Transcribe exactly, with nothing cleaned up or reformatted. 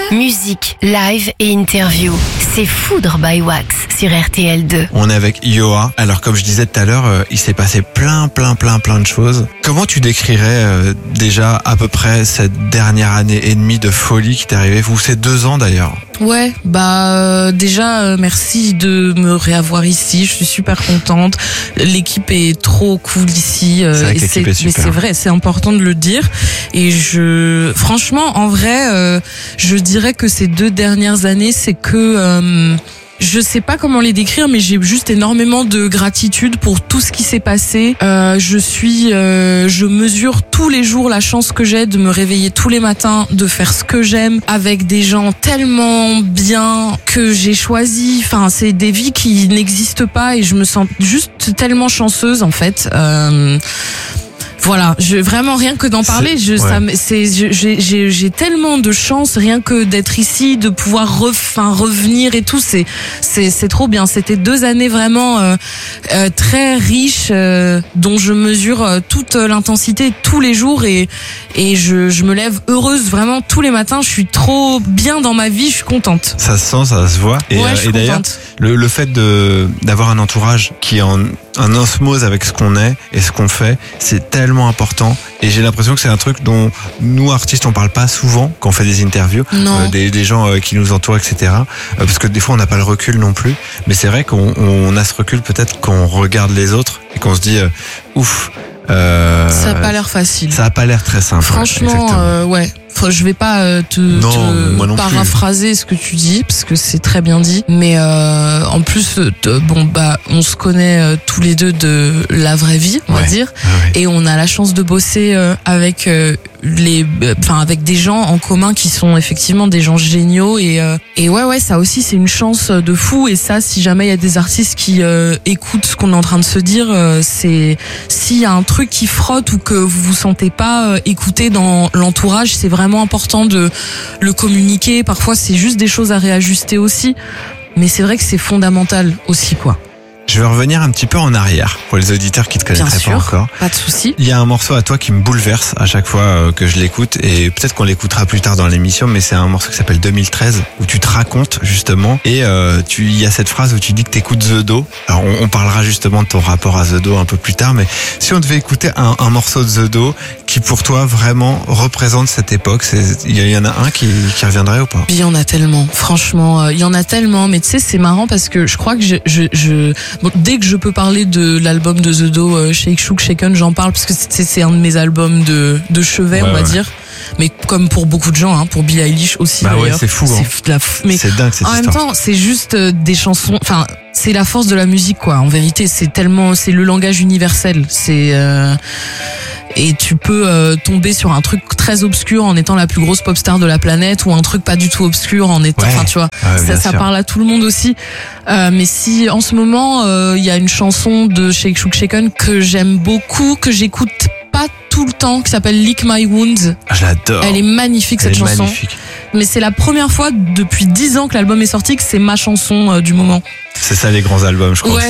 Musique, live et interview. C'est Foudre by Wax sur R T L deux. On est avec Yoa. Alors comme je disais tout à l'heure, euh, il s'est passé plein, plein, plein, plein de choses. Comment tu décrirais euh, déjà à peu près cette dernière année et demie de folie qui t'est arrivée, ou ces deux ans d'ailleurs? Ouais, bah euh, déjà euh, merci de me réavoir ici. Je suis super contente. L'équipe est trop cool ici. Euh, c'est vrai que et l'équipe c'est, est super. Mais c'est vrai, c'est important de le dire. Et je, franchement, en vrai, euh, je dirais que ces deux dernières années, c'est que euh, je sais pas comment les décrire, mais j'ai juste énormément de gratitude pour tout ce qui s'est passé. Euh, je suis, euh, je mesure tous les jours la chance que j'ai de me réveiller tous les matins, de faire ce que j'aime avec des gens tellement bien que j'ai choisi. Enfin, c'est des vies qui n'existent pas et je me sens juste tellement chanceuse en fait. Euh, Voilà, je, vraiment rien que d'en parler, je, ouais. ça, c'est, je, j'ai, j'ai, j'ai tellement de chance rien que d'être ici, de pouvoir re, enfin, revenir et tout, c'est, c'est, c'est trop bien. C'était deux années vraiment euh, euh, très riches, euh, dont je mesure euh, toute l'intensité tous les jours et et je, je me lève heureuse vraiment tous les matins. Je suis trop bien dans ma vie, je suis contente. Ça se sent, ça se voit. Et, ouais, euh, je suis et d'ailleurs, contente. le, le fait de d'avoir un entourage qui est en en osmose avec ce qu'on est et ce qu'on fait, c'est tellement important. Et j'ai l'impression que c'est un truc dont nous artistes on parle pas souvent quand on fait des interviews, euh, des, des gens euh, qui nous entourent, et cetera. Euh, parce que des fois on n'a pas le recul non plus. Mais c'est vrai qu'on on a ce recul peut-être quand on regarde les autres et qu'on se dit euh, ouf. Euh, Ça a pas l'air facile. Ça a pas l'air très simple. Franchement, euh, ouais. Je vais pas euh, te, non, te moi non paraphraser plus. ce que tu dis parce que c'est très bien dit. Mais euh, en plus, de, bon bah, on se connaît euh, tous les deux de la vraie vie, on ouais. va dire, ah ouais. et on a la chance de bosser euh, avec euh, les, enfin avec des gens en commun qui sont effectivement des gens géniaux et euh, et ouais ouais ça aussi c'est une chance de fou. Et ça, si jamais il y a des artistes qui euh, écoutent ce qu'on est en train de se dire, euh, c'est s'il y a un truc qui frotte ou que vous vous sentez pas euh, écouté dans l'entourage, c'est vraiment important de le communiquer. Parfois c'est juste des choses à réajuster aussi, mais c'est vrai que c'est fondamental aussi quoi. Je vais revenir un petit peu en arrière pour les auditeurs qui te connaîtraient pas encore. Pas de souci. Il y a un morceau à toi qui me bouleverse à chaque fois que je l'écoute et peut-être qu'on l'écoutera plus tard dans l'émission, mais c'est un morceau qui s'appelle deux mille treize où tu te racontes justement et euh, tu il y a cette phrase où tu dis que t'écoutes The Do. Alors on, on parlera justement de ton rapport à The Do un peu plus tard, mais si on devait écouter un, un morceau de The Do qui pour toi vraiment représente cette époque, c'est, il y en a un qui, qui reviendrait ou pas? Il y en a tellement, franchement, euh, il y en a tellement, mais tu sais c'est marrant parce que je crois que je, je, je... Bon, dès que je peux parler de l'album de The Do, euh, Shake Shook Shaken, j'en parle parce que c'est, c'est un de mes albums de, de chevet, ouais, on va ouais. dire. Mais comme pour beaucoup de gens, hein, pour Billie Eilish aussi. Bah d'ailleurs. ouais, c'est fou. C'est, hein. f- la f- mais c'est dingue cette en histoire. même temps, c'est juste euh, des chansons. Enfin, c'est la force de la musique, quoi. En vérité, c'est tellement, c'est le langage universel. C'est euh, et tu peux euh, tomber sur un truc très obscur en étant la plus grosse pop star de la planète ou un truc pas du tout obscur en étant, enfin ouais. tu vois, ouais, ça, ça parle à tout le monde aussi. Euh, mais si en ce moment il euh, y a une chanson de Shake Shook Shaken que j'aime beaucoup, que j'écoute pas tout le temps, qui s'appelle Lick My Wounds. Ah, je l'adore. Elle est magnifique Elle cette est chanson. magnifique. Mais c'est la première fois depuis dix ans que l'album est sorti que c'est ma chanson euh, du moment. C'est ça les grands albums, je crois. Ouais.